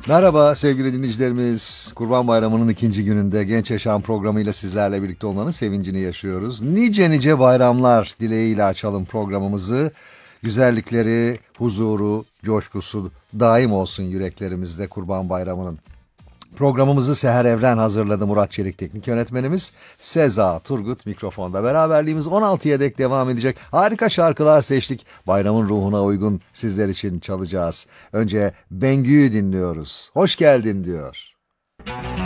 Merhaba sevgili dinleyicilerimiz. Kurban Bayramı'nın ikinci gününde Genç Yaşam programıyla sizlerle birlikte olmanın sevincini yaşıyoruz. Nice nice bayramlar dileğiyle açalım programımızı. Güzellikleri, huzuru, coşkusu daim olsun yüreklerimizde Kurban Bayramı'nın. Programımızı Seher Evren hazırladı, Murat Çelik teknik yönetmenimiz. Seza Turgut mikrofonda. Beraberliğimiz 16'ya dek devam edecek. Harika şarkılar seçtik. Bayramın ruhuna uygun sizler için çalacağız. Önce Bengü'yü dinliyoruz. Hoş geldin diyor.